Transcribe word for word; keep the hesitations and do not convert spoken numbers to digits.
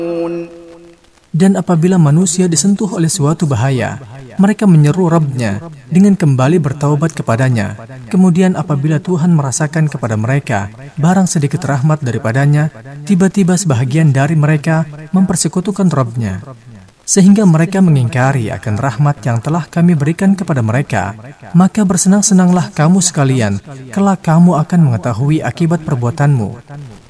Dan apabila manusia disentuh oleh suatu bahaya, mereka menyeru Rabb-nya dengan kembali bertaubat kepadanya. Kemudian apabila Tuhan merasakan kepada mereka barang sedikit rahmat daripadanya, tiba-tiba sebahagian dari mereka mempersekutukan Rabb-nya, sehingga mereka mengingkari akan rahmat yang telah kami berikan kepada mereka. Maka bersenang-senanglah kamu sekalian, kelak kamu akan mengetahui akibat perbuatanmu.